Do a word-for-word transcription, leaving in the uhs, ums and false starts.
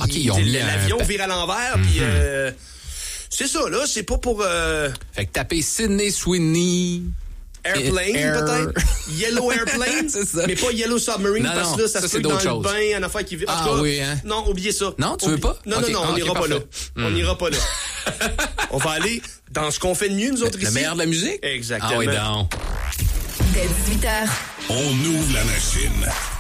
OK, ils ont mis l'avion un... vire à l'envers, mm-hmm. puis euh, c'est ça, là, c'est pas pour... Euh... Fait que taper Sydney Sweeney... Airplane, Air... peut-être. Yellow Airplane. C'est ça. Mais pas Yellow Submarine, non, parce que là, ça, ça se fait dans chose. Le bain, en affaire qui... Ah cas, oui, hein? Non, oubliez ça. Non, tu Oublie... veux pas? Non, okay. non, non, ah, on okay, n'ira pas là. Mm. On n'ira pas là. On va aller dans ce qu'on fait de mieux, nous autres, le, ici. Le meilleur de la musique? Exactement. Ah oui, donc. Dès dix-huit heures. On ouvre la machine.